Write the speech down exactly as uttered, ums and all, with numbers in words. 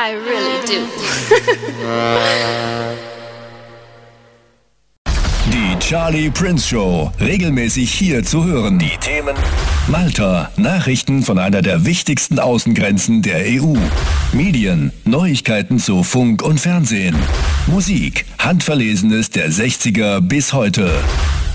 I really do. Die Charlie Prince Show, regelmäßig hier zu hören. Die Themen: Malta, Nachrichten von einer der wichtigsten Außengrenzen der E U. Medien, Neuigkeiten zu Funk und Fernsehen. Musik, Handverlesenes der sechziger bis heute.